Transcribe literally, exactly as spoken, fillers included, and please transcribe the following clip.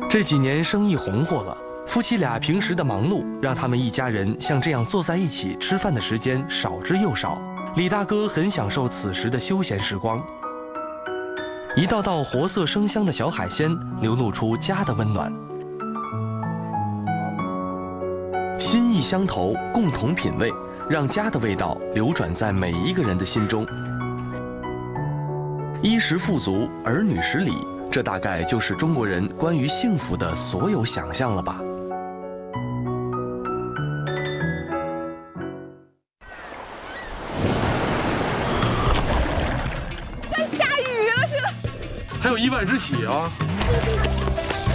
这几年生意红火了，夫妻俩平时的忙碌让他们一家人像这样坐在一起吃饭的时间少之又少。李大哥很享受此时的休闲时光。一道道活色生香的小海鲜流露出家的温暖。心意相投，共同品味，让家的味道流转在每一个人的心中。衣食富足，儿女十里，这大概就是中国人关于幸福的所有想象了吧。 在下雨了，是。 还有一万只血啊！